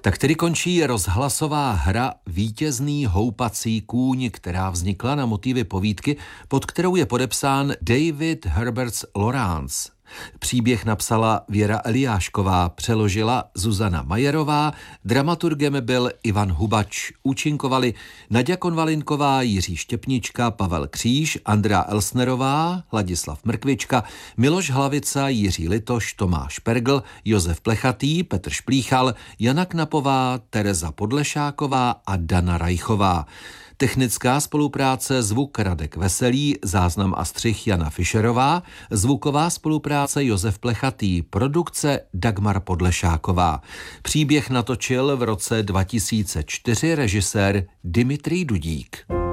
Tak tedy končí rozhlasová hra Vítězný houpací kůň, která vznikla na motivy povídky, pod kterou je podepsán David Herbert Lawrence. Příběh napsala Věra Eliášková, přeložila Zuzana Majerová, dramaturgem byl Ivan Hubač. Účinkovali Naďa Konvalinková, Jiří Štěpnička, Pavel Kříž, Andrea Elsnerová, Ladislav Mrkvička, Miloš Hlavica, Jiří Litoš, Tomáš Pergl, Josef Plechatý, Petr Šplíchal, Jana Knapová, Tereza Podlešáková a Dana Rajchová. Technická spolupráce zvuk Radek Veselý, záznam a střih Jana Fischerová, zvuková spolupráce Josef Plechatý, produkce Dagmar Podlešáková. Příběh natočil v roce 2004 režisér Dimitrij Dudík.